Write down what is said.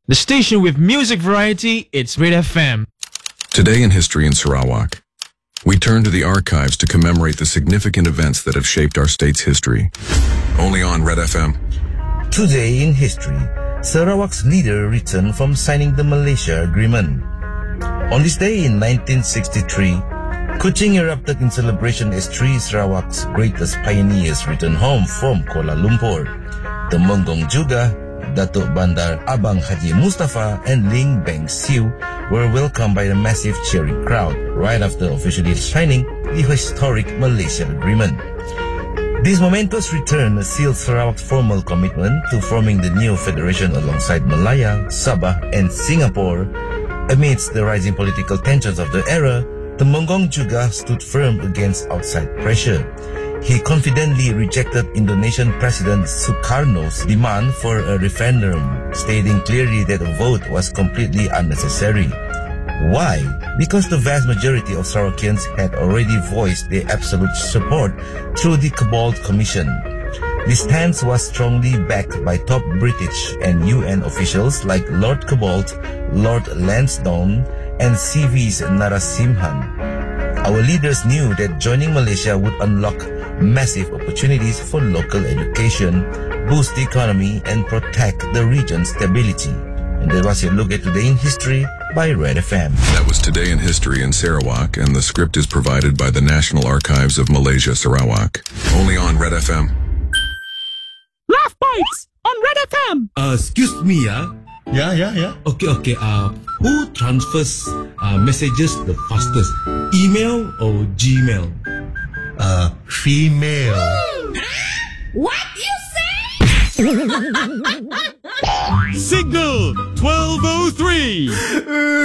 The station with music variety, it's Red FM. Today in History in Sarawak, we turn to the archives to commemorate the significant events that have shaped our state's history. Only on Red FM. Today in history, Sarawak's leader returned from signing the Malaysia Agreement. On this day in 1963, Kuching erupted in celebration as three Sarawak's greatest pioneers returned home from Kuala Lumpur. The Monggong Juga, Datuk Bandar Abang Haji Mustafa and Ling Beng Siu were welcomed by a massive cheering crowd right after officially signing the historic Malaysia Agreement. This momentous return sealed Sarawak's formal commitment to forming the new federation alongside Malaya, Sabah and Singapore. Amidst the rising political tensions of the era, the Monggong Juga stood firm against outside pressure. He confidently rejected Indonesian President Sukarno's demand for a referendum, stating clearly that a vote was completely unnecessary. Why? Because the vast majority of Sarawakians had already voiced their absolute support through the Cabal Commission. This stance was strongly backed by top British and UN officials like Lord Cabal, Lord Lansdowne, and C.V.'s Narasimhan. Our leaders knew that joining Malaysia would unlock massive opportunities for local education, boost the economy, and protect the region's stability. And that was your look at Today in History by Red FM. That was Today in History in Sarawak, and the script is provided by the National Archives of Malaysia, Sarawak. Only on Red FM. Laugh Bites on Red FM. Excuse me, Yeah. Okay. Who transfers messages the fastest? Email or Gmail? Female. What you say? Signal 1203.